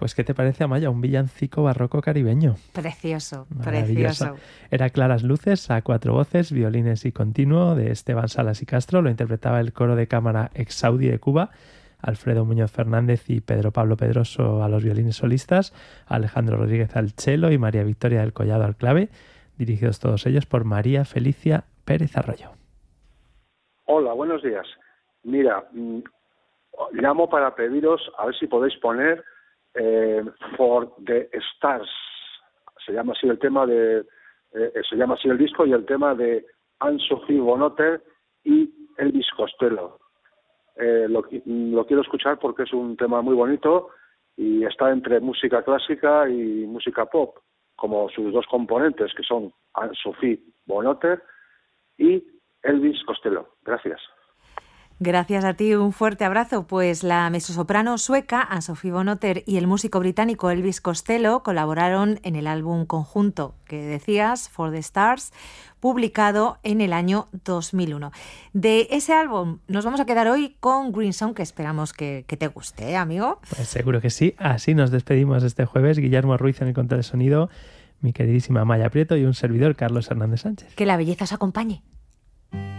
Pues ¿qué te parece, Amaya? Un villancico barroco caribeño. Precioso, Maravilloso. precioso. Era Claras Luces a 4 voces, violines y continuo de Esteban Salas y Castro. Lo interpretaba el coro de cámara Exaudi de Cuba, Alfredo Muñoz Fernández y Pedro Pablo Pedroso a los violines solistas, Alejandro Rodríguez al cello y María Victoria del Collado al clave, dirigidos todos ellos por María Felicia Pérez Arroyo. Hola, buenos días. Mira, llamo para pediros a ver si podéis poner For the Stars. Se llama así el tema se llama así el disco y el tema de Anne-Sophie Bonotter y Elvis Costello. Lo quiero escuchar porque es un tema muy bonito y está entre música clásica y música pop, como sus dos componentes, que son Anne-Sophie Bonotter y Elvis Costello. Gracias. Gracias a ti, un fuerte abrazo. Pues la mezzosoprano sueca Anne-Sophie Bonotter y el músico británico Elvis Costello colaboraron en el álbum conjunto que decías, For the Stars, publicado en el año 2001. De ese álbum nos vamos a quedar hoy con Green Song, que esperamos que te guste, ¿eh, amigo? Pues seguro que sí. Así nos despedimos este jueves. Guillermo Ruiz en el control de sonido, mi queridísima Amaya Prieto y un servidor, Carlos Hernández Sánchez. Que la belleza os acompañe.